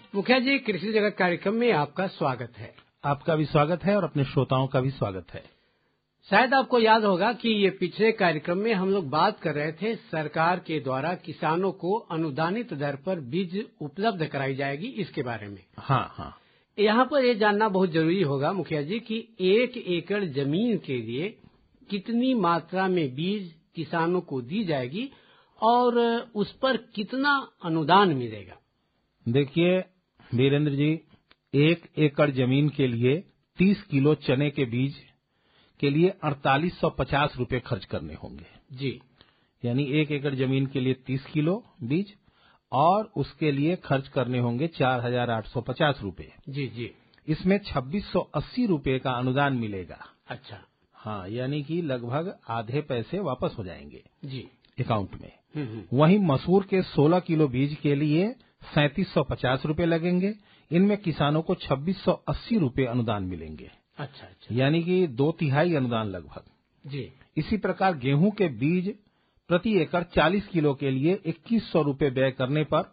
मुखिया जी, कृषि जगत कार्यक्रम में आपका स्वागत है। आपका भी स्वागत है और अपने श्रोताओं का भी स्वागत है। शायद आपको याद होगा कि ये पिछले कार्यक्रम में हम लोग बात कर रहे थे, सरकार के द्वारा किसानों को अनुदानित दर पर बीज उपलब्ध कराई जाएगी, इसके बारे में। हाँ। यहाँ पर ये जानना बहुत जरूरी होगा मुखिया जी कि 1 एकड़ जमीन के लिए कितनी मात्रा में बीज किसानों को दी जाएगी और उस पर कितना अनुदान मिलेगा। देखिए वीरेंद्र जी, 1 एकड़ जमीन के लिए 30 किलो चने के बीज के लिए 4850 रुपए खर्च करने होंगे जी। यानी 1 एकड़ जमीन के लिए 30 किलो बीज और उसके लिए खर्च करने होंगे 4850 रुपए। जी। इसमें 2680 रुपए का अनुदान मिलेगा। अच्छा। हाँ, यानी कि लगभग आधे पैसे वापस हो जाएंगे जी अकाउंट में। वहीं मसूर के 16 किलो बीज के लिए 3750 रुपए लगेंगे। इनमें किसानों को 2680 रुपए अनुदान मिलेंगे। अच्छा। यानी कि 2/3 अनुदान लगभग। जी। इसी प्रकार गेहूं के बीज प्रति एकड़ 40 किलो के लिए 2100 रुपए व्यय करने पर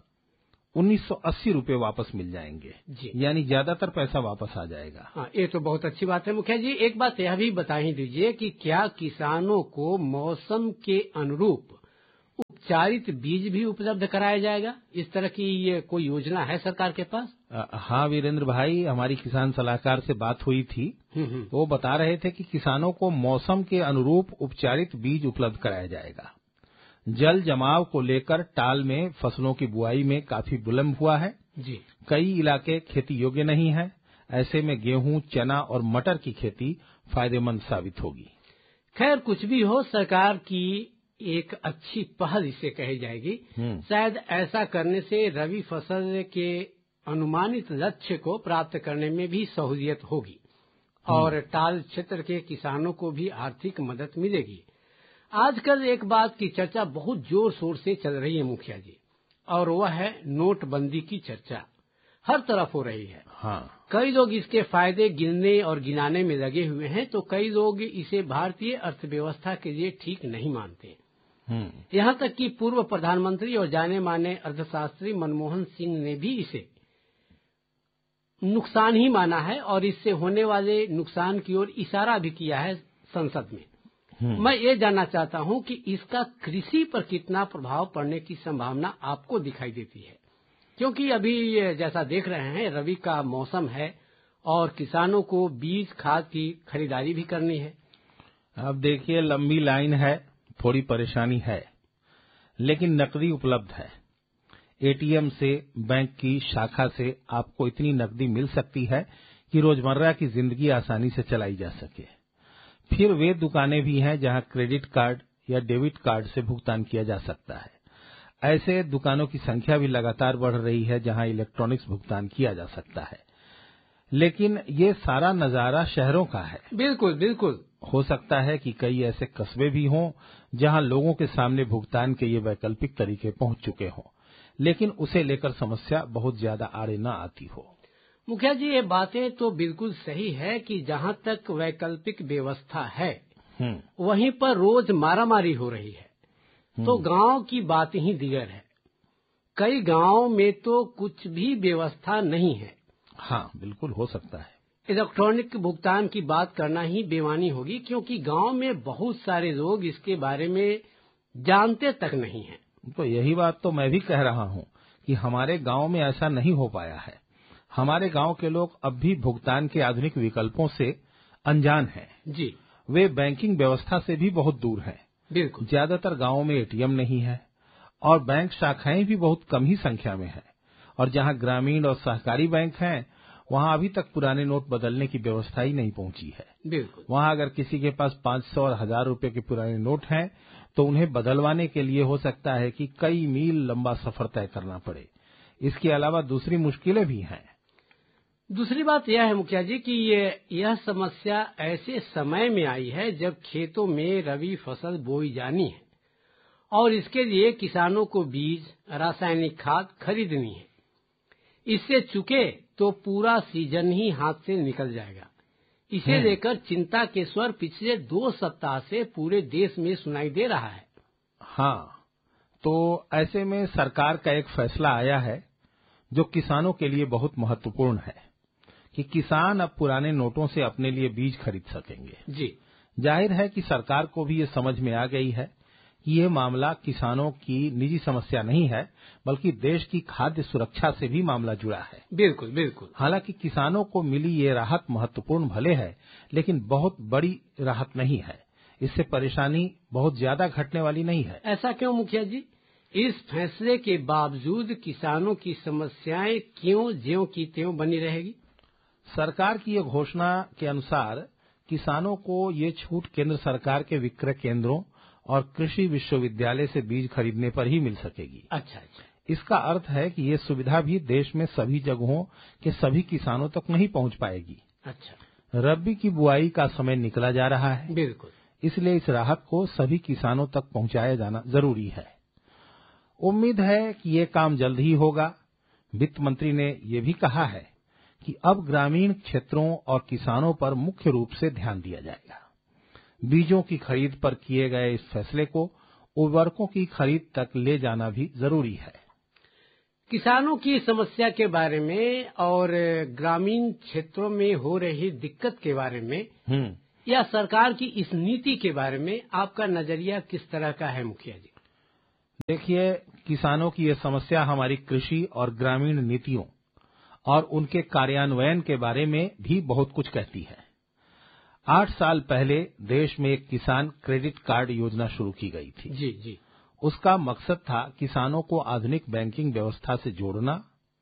1980 रुपए वापस मिल जाएंगे जी। यानी ज्यादातर पैसा वापस आ जाएगा। हाँ, ये तो बहुत अच्छी बात है मुखिया जी। एक बात यह भी बता ही दीजिए कि क्या किसानों को मौसम के अनुरूप उपचारित बीज भी उपलब्ध कराया जाएगा? इस तरह की ये कोई योजना है सरकार के पास? हाँ वीरेंद्र भाई, हमारी किसान सलाहकार से बात हुई थी। वो बता रहे थे कि किसानों को मौसम के अनुरूप उपचारित बीज उपलब्ध कराया जाएगा। जल जमाव को लेकर टाल में फसलों की बुआई में काफी विलंब हुआ है जी। कई इलाके खेती योग्य नहीं है। ऐसे में गेहूं, चना और मटर की खेती फायदेमंद साबित होगी। खैर, कुछ भी हो, सरकार की एक अच्छी पहल इसे कही जाएगी। शायद ऐसा करने से रबी फसल के अनुमानित लक्ष्य को प्राप्त करने में भी सहूलियत होगी और टाल क्षेत्र के किसानों को भी आर्थिक मदद मिलेगी। आजकल एक बात की चर्चा बहुत जोर शोर से चल रही है मुखिया जी, और वह है नोटबंदी की चर्चा। हर तरफ हो रही है। हाँ। कई लोग इसके फायदे गिनने और गिनाने में लगे हुए हैं, तो कई लोग इसे भारतीय अर्थव्यवस्था के लिए ठीक नहीं मानते। यहाँ तक कि पूर्व प्रधानमंत्री और जाने माने अर्थशास्त्री मनमोहन सिंह ने भी इसे नुकसान ही माना है और इससे होने वाले नुकसान की ओर इशारा भी किया है संसद में। मैं ये जानना चाहता हूँ कि इसका कृषि पर कितना प्रभाव पड़ने की संभावना आपको दिखाई देती है, क्योंकि अभी जैसा देख रहे हैं रबी का मौसम है और किसानों को बीज खाद की खरीदारी भी करनी है। अब देखिए, लंबी लाइन है, थोड़ी परेशानी है, लेकिन नकदी उपलब्ध है। एटीएम से, बैंक की शाखा से आपको इतनी नकदी मिल सकती है कि रोजमर्रा की जिंदगी आसानी से चलाई जा सके। फिर वे दुकानें भी हैं जहां क्रेडिट कार्ड या डेबिट कार्ड से भुगतान किया जा सकता है। ऐसे दुकानों की संख्या भी लगातार बढ़ रही है जहां इलेक्ट्रॉनिक्स भुगतान किया जा सकता है। लेकिन ये सारा नजारा शहरों का है। बिल्कुल। हो सकता है कि कई ऐसे कस्बे भी हों जहां लोगों के सामने भुगतान के ये वैकल्पिक तरीके पहुंच चुके हों, लेकिन उसे लेकर समस्या बहुत ज्यादा आड़े न आती हो। मुखिया जी, ये बातें तो बिल्कुल सही है कि जहां तक वैकल्पिक व्यवस्था है वहीं पर रोज मारामारी हो रही है, तो गांव की बात ही दिगर है। कई गांवों में तो कुछ भी व्यवस्था नहीं है। हाँ, बिल्कुल हो सकता है। इलेक्ट्रॉनिक भुगतान की बात करना ही बेमानी होगी, क्योंकि गांव में बहुत सारे लोग इसके बारे में जानते तक नहीं हैं। तो यही बात तो मैं भी कह रहा हूँ कि हमारे गांव में ऐसा नहीं हो पाया है। हमारे गांव के लोग अब भी भुगतान के आधुनिक विकल्पों से अनजान हैं। जी। वे बैंकिंग व्यवस्था से भी बहुत दूर हैं। बिल्कुल। ज्यादातर गांवों में एटीएम नहीं है और बैंक शाखाएं भी बहुत कम ही संख्या में है। और जहां ग्रामीण और सहकारी बैंक हैं, वहां अभी तक पुराने नोट बदलने की व्यवस्था ही नहीं पहुंची है। बिल्कुल। वहां अगर किसी के पास 500 और 1000 रुपए के पुराने नोट हैं, तो उन्हें बदलवाने के लिए हो सकता है कि कई मील लंबा सफर तय करना पड़े। इसके अलावा दूसरी मुश्किलें भी हैं। दूसरी बात यह है मुखिया जी कि यह समस्या ऐसे समय में आई है जब खेतों में रबी फसल बोई जानी है और इसके लिए किसानों को बीज, रासायनिक खाद खरीदनी है। इससे चूके तो पूरा सीजन ही हाथ से निकल जाएगा। इसे लेकर चिंता के स्वर पिछले 2 सप्ताह से पूरे देश में सुनाई दे रहा है। हाँ, तो ऐसे में सरकार का एक फैसला आया है जो किसानों के लिए बहुत महत्वपूर्ण है कि किसान अब पुराने नोटों से अपने लिए बीज खरीद सकेंगे। जी, जाहिर है कि सरकार को भी ये समझ में आ गई है कि ये मामला किसानों की निजी समस्या नहीं है, बल्कि देश की खाद्य सुरक्षा से भी मामला जुड़ा है। बिल्कुल बिल्कुल। हालांकि किसानों को मिली ये राहत महत्वपूर्ण भले है, लेकिन बहुत बड़ी राहत नहीं है। इससे परेशानी बहुत ज्यादा घटने वाली नहीं है। ऐसा क्यों मुखिया जी? इस फैसले के बावजूद किसानों की समस्याएं क्यों ज्यों की त्यों बनी रहेगी? सरकार की ये घोषणा के अनुसार किसानों को ये छूट केंद्र सरकार के विक्रय केंद्रों और कृषि विश्वविद्यालय से बीज खरीदने पर ही मिल सकेगी। अच्छा अच्छा। इसका अर्थ है कि ये सुविधा भी देश में सभी जगहों के सभी किसानों तक नहीं पहुंच पाएगी। अच्छा। रबी की बुआई का समय निकला जा रहा है, बिल्कुल। इसलिए इस राहत को सभी किसानों तक पहुंचाया जाना जरूरी है। उम्मीद है कि ये काम जल्द ही होगा। वित्त मंत्री ने ये भी कहा है कि अब ग्रामीण क्षेत्रों और किसानों पर मुख्य रूप से ध्यान दिया जाएगा। बीजों की खरीद पर किए गए इस फैसले को उर्वरकों की खरीद तक ले जाना भी जरूरी है। किसानों की समस्या के बारे में और ग्रामीण क्षेत्रों में हो रही दिक्कत के बारे में या सरकार की इस नीति के बारे में आपका नजरिया किस तरह का है मुखिया जी? देखिए, किसानों की ये समस्या हमारी कृषि और ग्रामीण नीतियों और उनके कार्यान्वयन के बारे में भी बहुत कुछ कहती है। 8 साल पहले देश में एक किसान क्रेडिट कार्ड योजना शुरू की गई थी। जी जी। उसका मकसद था किसानों को आधुनिक बैंकिंग व्यवस्था से जोड़ना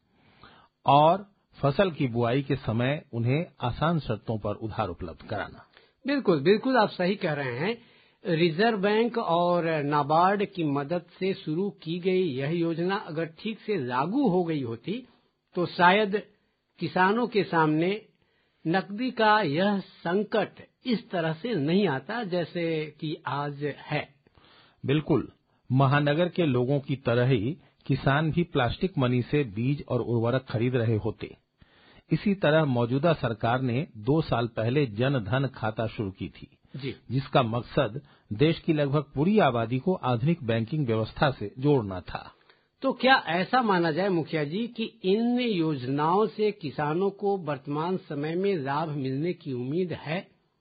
और फसल की बुआई के समय उन्हें आसान शर्तों पर उधार उपलब्ध कराना। बिल्कुल बिल्कुल, आप सही कह रहे हैं। रिजर्व बैंक और नाबार्ड की मदद से शुरू की गई यह योजना अगर ठीक से लागू हो गई होती तो शायद किसानों के सामने नकदी का यह संकट इस तरह से नहीं आता जैसे कि आज है। बिल्कुल, महानगर के लोगों की तरह ही किसान भी प्लास्टिक मनी से बीज और उर्वरक खरीद रहे होते। इसी तरह मौजूदा सरकार ने 2 साल पहले जन धन खाता शुरू की थी, जिसका मकसद देश की लगभग पूरी आबादी को आधुनिक बैंकिंग व्यवस्था से जोड़ना था। तो क्या ऐसा माना जाए मुखिया जी कि इन योजनाओं से किसानों को वर्तमान समय में लाभ मिलने की उम्मीद है?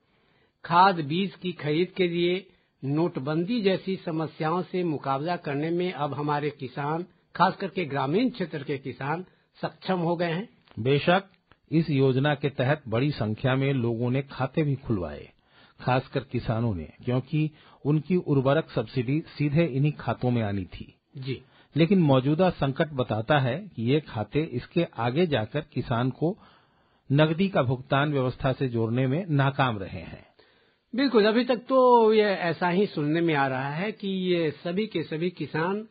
खाद बीज की खरीद के लिए नोटबंदी जैसी समस्याओं से मुकाबला करने में अब हमारे किसान, खास करके ग्रामीण क्षेत्र के किसान, सक्षम हो गए हैं। बेशक, इस योजना के तहत बड़ी संख्या में लोगों ने खाते भी खुलवाए, खासकर किसानों ने, क्योंकि उनकी उर्वरक सब्सिडी सीधे इन्हीं खातों में आनी थी। जी। लेकिन मौजूदा संकट बताता है कि ये खाते इसके आगे जाकर किसान को नकदी का भुगतान व्यवस्था से जोड़ने में नाकाम रहे हैं। बिल्कुल, अभी तक तो ये ऐसा ही सुनने में आ रहा है कि ये सभी के सभी किसान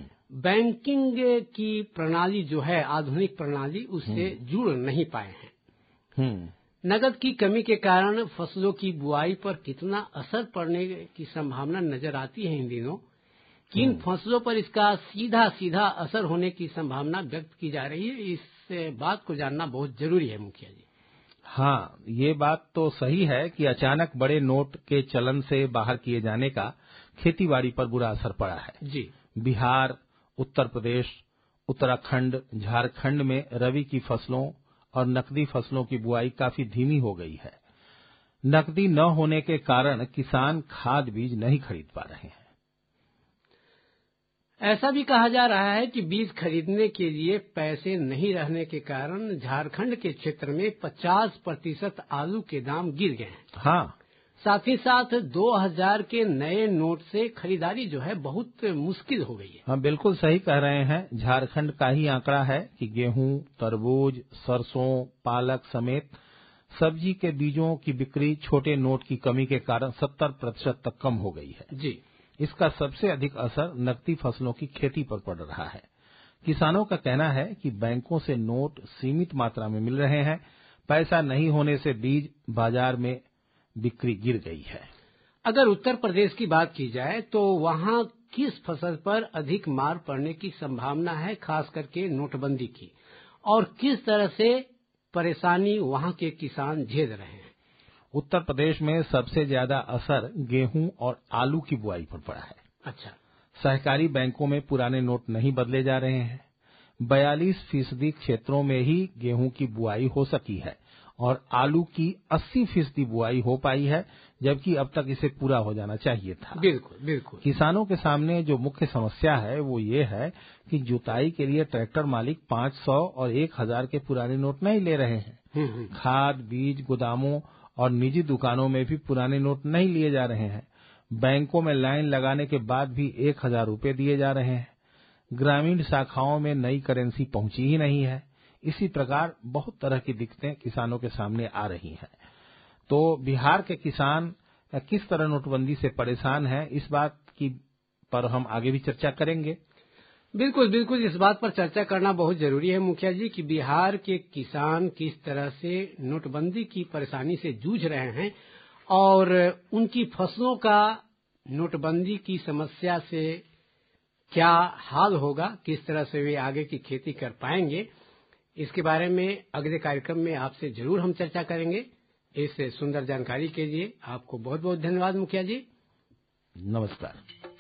बैंकिंग की प्रणाली जो है, आधुनिक प्रणाली, उससे जुड़ नहीं पाए हैं। नकद की कमी के कारण फसलों की बुआई पर कितना असर पड़ने की संभावना नजर आती है इन दिनों। किन फसलों पर इसका सीधा सीधा असर होने की संभावना व्यक्त की जा रही है, इस बात को जानना बहुत जरूरी है मुखिया जी। हाँ, ये बात तो सही है कि अचानक बड़े नोट के चलन से बाहर किए जाने का खेतीबाड़ी पर बुरा असर पड़ा है। जी। बिहार, उत्तर प्रदेश, उत्तराखंड, झारखंड में रबी की फसलों और नकदी फसलों की बुआई काफी धीमी हो गई है। नकदी न होने के कारण किसान खाद बीज नहीं खरीद पा रहे हैं। ऐसा भी कहा जा रहा है कि बीज खरीदने के लिए पैसे नहीं रहने के कारण झारखंड के क्षेत्र में 50% आलू के दाम गिर गए हैं। हाँ, साथ ही साथ 2000 के नए नोट से खरीदारी जो है बहुत मुश्किल हो गई है। हाँ, बिल्कुल सही कह रहे हैं। झारखंड का ही आंकड़ा है कि गेहूं, तरबूज, सरसों, पालक समेत सब्जी के बीजों की बिक्री छोटे नोट की कमी के कारण 70% तक कम हो गई है। जी। इसका सबसे अधिक असर नकदी फसलों की खेती पर पड़ रहा है। किसानों का कहना है कि बैंकों से नोट सीमित मात्रा में मिल रहे हैं। पैसा नहीं होने से बीज बाजार में बिक्री गिर गई है। अगर उत्तर प्रदेश की बात की जाए तो वहाँ किस फसल पर अधिक मार पड़ने की संभावना है, खास करके नोटबंदी की, और किस तरह से परेशानी वहाँ के किसान झेल रहे हैं? उत्तर प्रदेश में सबसे ज्यादा असर गेहूं और आलू की बुआई पर पड़ा है। अच्छा। सहकारी बैंकों में पुराने नोट नहीं बदले जा रहे हैं। 42% क्षेत्रों में ही गेहूं की बुआई हो सकी है और आलू की 80% बुआई हो पाई है, जबकि अब तक इसे पूरा हो जाना चाहिए था। बिल्कुल बिल्कुल। किसानों के सामने जो मुख्य समस्या है वो ये है कि जुताई के लिए ट्रैक्टर मालिक 500 और 1000 के पुराने नोट नहीं ले रहे हैं। खाद, बीज, गोदामों और निजी दुकानों में भी पुराने नोट नहीं लिए जा रहे हैं। बैंकों में लाइन लगाने के बाद भी 1000 रुपए दिए जा रहे हैं। ग्रामीण शाखाओं में नई करेंसी पहुंची ही नहीं है। इसी प्रकार बहुत तरह की दिक्कतें किसानों के सामने आ रही हैं। तो बिहार के किसान किस तरह नोटबंदी से परेशान हैं, इस बात की पर हम आगे भी चर्चा करेंगे। बिल्कुल बिल्कुल, इस बात पर चर्चा करना बहुत जरूरी है मुखिया जी कि बिहार के किसान किस तरह से नोटबंदी की परेशानी से जूझ रहे हैं और उनकी फसलों का नोटबंदी की समस्या से क्या हाल होगा, किस तरह से वे आगे की खेती कर पाएंगे, इसके बारे में अगले कार्यक्रम में आपसे जरूर हम चर्चा करेंगे। इस सुंदर जानकारी के लिए आपको बहुत बहुत धन्यवाद मुखिया जी। नमस्कार।